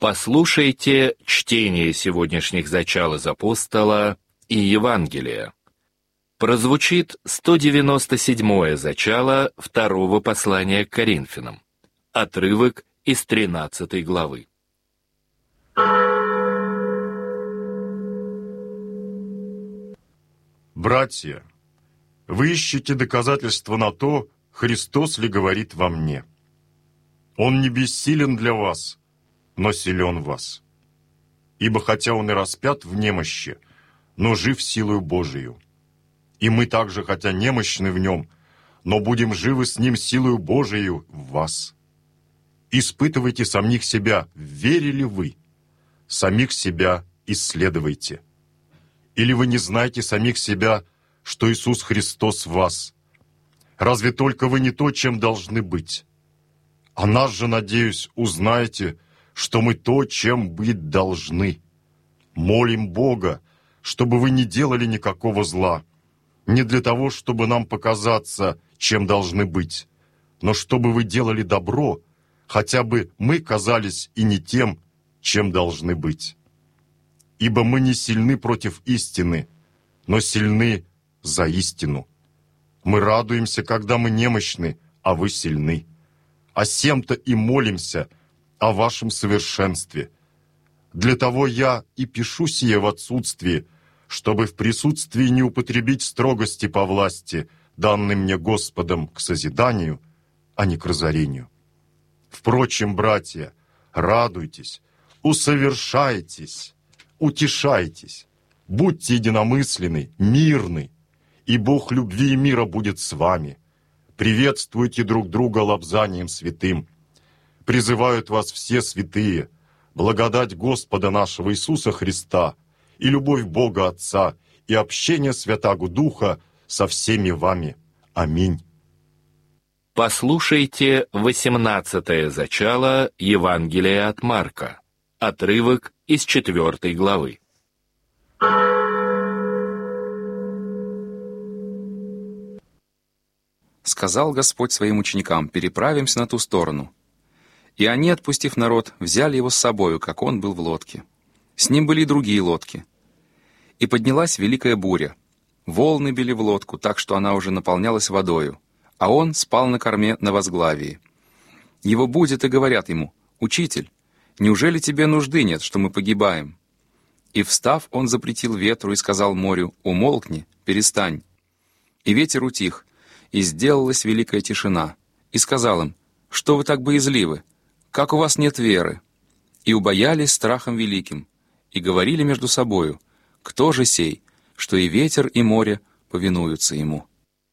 Послушайте чтение сегодняшних зачал из Апостола и Евангелия. Прозвучит 197-е зачало второго послания к Коринфянам. Отрывок из 13 главы. Братья, вы ищете доказательства на то, Христос ли говорит во мне. Он не бессилен для вас, но силен в вас. Ибо хотя Он и распят в немощи, но жив силою Божию. И мы также, хотя немощны в Нем, но будем живы с Ним силою Божию в вас. Испытывайте самих себя, верили вы. Самих себя исследуйте. Или вы не знаете самих себя, что Иисус Христос в вас? Разве только вы не то, чем должны быть? А нас же, надеюсь, узнаете, что мы то, чем быть должны. Молим Бога, чтобы вы не делали никакого зла, не для того, чтобы нам показаться, чем должны быть, но чтобы вы делали добро, хотя бы мы казались и не тем, чем должны быть. Ибо мы не сильны против истины, но сильны за истину. Мы радуемся, когда мы немощны, а вы сильны. О сем-то и молимся, о вашем совершенстве. Для того я и пишу сие в отсутствии, чтобы в присутствии не употребить строгости по власти, данной мне Господом к созиданию, а не к разорению. Впрочем, братья, радуйтесь, усовершайтесь, утешайтесь, будьте единомысленны, мирны, и Бог любви и мира будет с вами. Приветствуйте друг друга лобзанием святым. Призывают вас все святые, благодать Господа нашего Иисуса Христа и любовь Бога Отца и общение Святаго Духа со всеми вами. Аминь. Послушайте 18-е зачало Евангелия от Марка. Отрывок из 4 главы. Сказал Господь своим ученикам: «Переправимся на ту сторону». И они, отпустив народ, взяли его с собою, как он был в лодке. С ним были и другие лодки. И поднялась великая буря. Волны били в лодку, так что она уже наполнялась водою, а он спал на корме на возглавии. Его будят и говорят ему: «Учитель, неужели тебе нужды нет, что мы погибаем?» И, встав, он запретил ветру и сказал морю: «Умолкни, перестань». И ветер утих, и сделалась великая тишина. И сказал им: «Что вы так боязливы? Как у вас нет веры?» И убоялись страхом великим, и говорили между собою: «Кто же сей, что и ветер, и море повинуются ему?»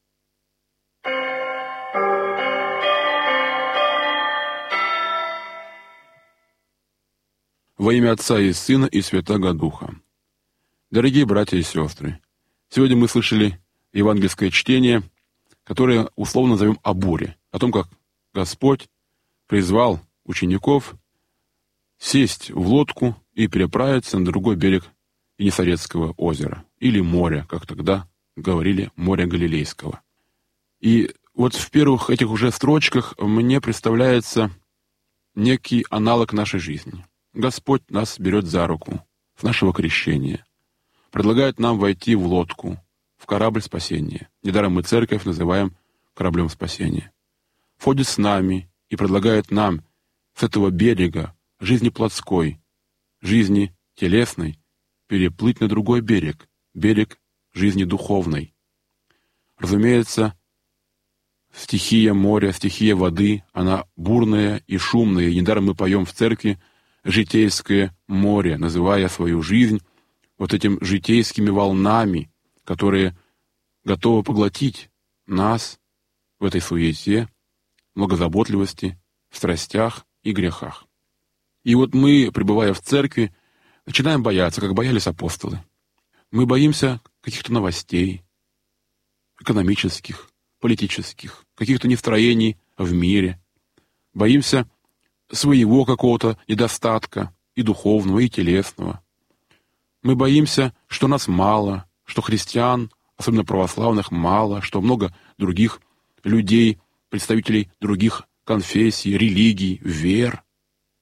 Во имя Отца и Сына и Святаго Духа. Дорогие братья и сестры, сегодня мы слышали евангельское чтение, которое условно назовем о буре, о том, как Господь призвал учеников сесть в лодку и переправиться на другой берег Генесарецкого озера, или моря, как тогда говорили, моря Галилейского. И вот в первых этих уже строчках мне представляется некий аналог нашей жизни. Господь нас берет за руку с нашего крещения, предлагает нам войти в лодку, в корабль спасения. Недаром мы церковь называем кораблем спасения. Входит с нами и предлагает нам с этого берега жизни плотской, жизни телесной, переплыть на другой берег, берег жизни духовной. Разумеется, стихия моря, стихия воды, она бурная и шумная. И недаром мы поем в церкви «Житейское море», называя свою жизнь вот этими житейскими волнами, которые готовы поглотить нас в этой суете, многозаботливости, в страстях и грехах. И вот мы, пребывая в церкви, начинаем бояться, как боялись апостолы. Мы боимся каких-то новостей, экономических, политических, каких-то нестроений в мире. Боимся своего какого-то недостатка, и духовного, и телесного. Мы боимся, что нас мало, что христиан, особенно православных, мало, что много других людей, представителей других конфессий, религий, вер.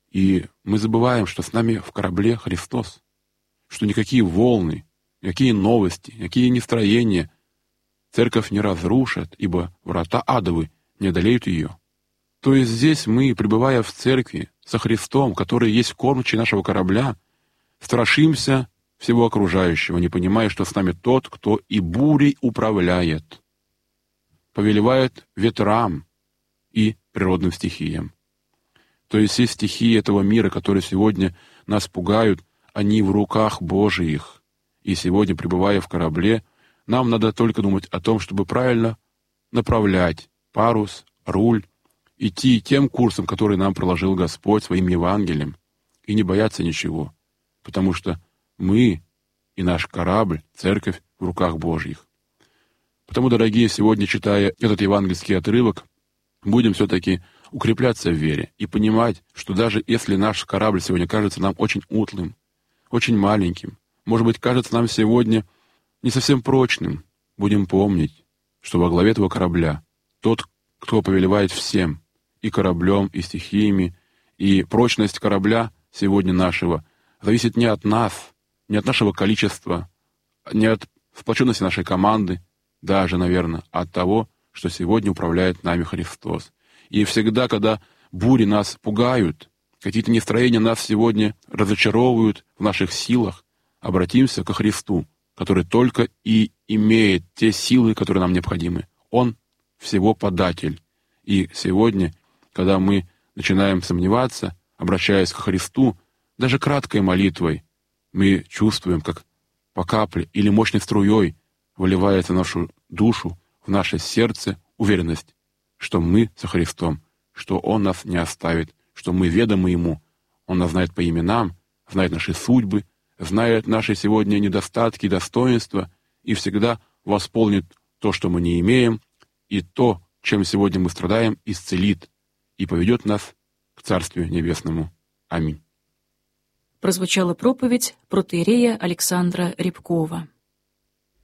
И мы забываем, что с нами в корабле Христос, что никакие волны, никакие новости, никакие настроения церковь не разрушат, ибо врата адовы не одолеют ее. То есть здесь мы, пребывая в церкви со Христом, который есть кормчий нашего корабля, страшимся всего окружающего, не понимая, что с нами тот, кто и бурей управляет, повелевает ветрам и природным стихиям. То есть все стихии этого мира, которые сегодня нас пугают, они в руках Божиих. И сегодня, пребывая в корабле, нам надо только думать о том, чтобы правильно направлять парус, руль, идти тем курсом, который нам проложил Господь своим Евангелием, и не бояться ничего, потому что мы и наш корабль, церковь в руках Божьих. Потому, дорогие, сегодня, читая этот евангельский отрывок, будем все-таки укрепляться в вере и понимать, что даже если наш корабль сегодня кажется нам очень утлым, очень маленьким, может быть, кажется нам сегодня не совсем прочным, будем помнить, что во главе этого корабля тот, кто повелевает всем, и кораблем, и стихиями, и прочность корабля сегодня нашего зависит не от нас, не от нашего количества, не от сплоченности нашей команды, даже, наверное, от того, что сегодня управляет нами Христос. И всегда, когда бури нас пугают, какие-то настроения нас сегодня разочаровывают в наших силах, обратимся ко Христу, который только и имеет те силы, которые нам необходимы. Он всего податель. И сегодня, когда мы начинаем сомневаться, обращаясь к Христу, даже краткой молитвой, мы чувствуем, как по капле или мощной струей выливается в нашу душу, в наше сердце уверенность, что мы со Христом, что Он нас не оставит, что мы ведомы Ему. Он нас знает по именам, знает наши судьбы, знает наши сегодня недостатки, достоинства и всегда восполнит то, что мы не имеем, и то, чем сегодня мы страдаем, исцелит и поведет нас к Царствию Небесному. Аминь. Прозвучала проповедь протоиерея Александра Рябкова.